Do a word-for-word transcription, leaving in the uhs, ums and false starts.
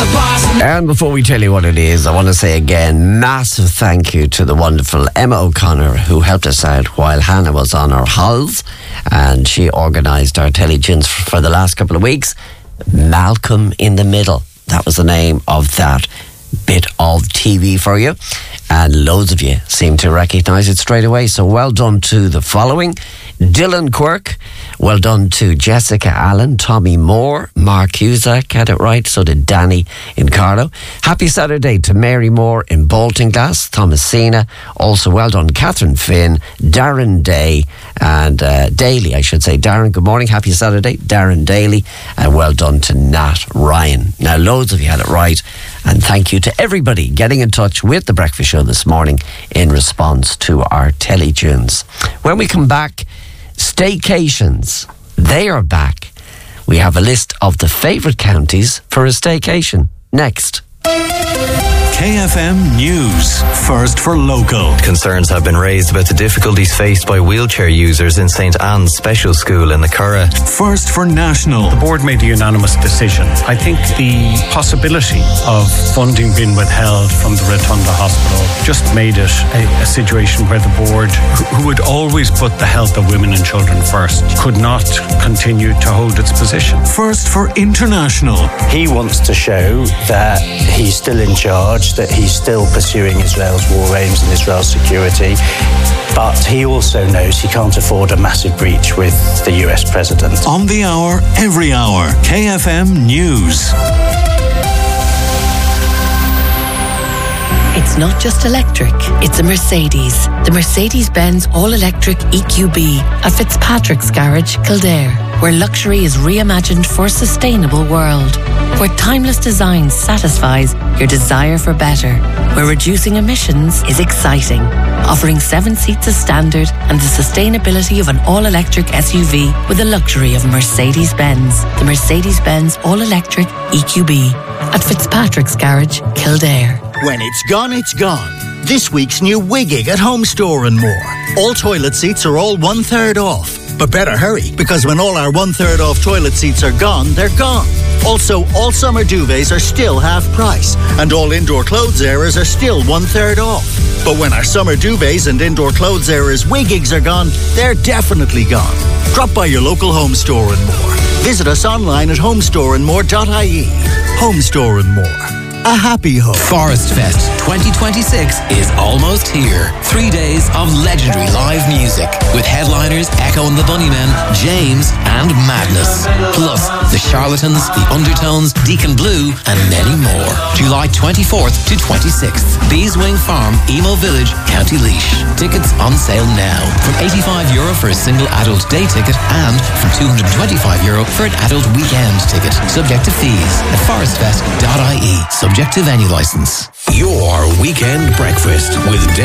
the boss. And before we tell you what it is, I want to say again, massive thank you to the wonderful Emma O'Connor, who helped us out while Hannah was on her halls, and she organised our teletunes for the last couple of weeks. Malcolm in the Middle, that was the name of that bit of T V for you, and loads of you seem to recognise it straight away, so well done to the following: Dylan Quirk, well done to Jessica Allen, Tommy Moore, Mark Cusack had it right, so did Danny in Carlo. Happy Saturday to Mary Moore in Baltinglass, Thomasina, also well done Catherine Finn, Darren Day and uh, Daly, I should say. Darren, good morning, happy Saturday, Darren Daly, and well done to Nat Ryan. Now loads of you had it right, and thank you to everybody getting in touch with the Breakfast Show this morning in response to our teletunes. When we come back, staycations, they are back. We have a list of the favourite counties for a staycation. Next. K F M News, first for local. Concerns have been raised about the difficulties faced by wheelchair users in Saint Anne's Special School in the Curragh. First for national. The board made a unanimous decision. I think the possibility of funding being withheld from the Rotunda Hospital just made it a, a situation where the board, who would always put the health of women and children first, could not continue to hold its position. First for international. He wants to show that he's still in charge, that he's still pursuing Israel's war aims and Israel's security, but he also knows he can't afford a massive breach with the U S president. On the hour, every hour, K F M News. It's not just electric, it's a Mercedes. The Mercedes-Benz all-electric E Q B at Fitzpatrick's Garage, Kildare, where luxury is reimagined for a sustainable world, where timeless design satisfies your desire for better, where reducing emissions is exciting, offering seven seats as standard and the sustainability of an all-electric S U V with the luxury of Mercedes-Benz. The Mercedes-Benz all-electric E Q B at Fitzpatrick's Garage, Kildare. When it's gone, it's gone. This week's new Wigging at Home Store and more. All toilet seats are all one third off. But better hurry, because when all our one third off toilet seats are gone, they're gone. Also, all summer duvets are still half price, and all indoor clothes areas are still one third off. But when our summer duvets and indoor clothes areas Wiggings are gone, they're definitely gone. Drop by your local Home Store and more. Visit us online at homestore and more dot I E. Home Store and More. A happy home. Forest Fest twenty twenty-six is almost here. Three days of legendary live music with headliners Echo and the Bunnymen, James and Madness. Plus the Charlatans, the Undertones, Deacon Blue and many more. July twenty-fourth to twenty-sixth. Beeswing Farm, Emo Village, County Laois. Tickets on sale now from eighty-five euro for a single adult day ticket and from two hundred twenty-five euro for an adult weekend ticket. Subject to fees at forest fest dot I E. Subject to venue licence. Your weekend breakfast with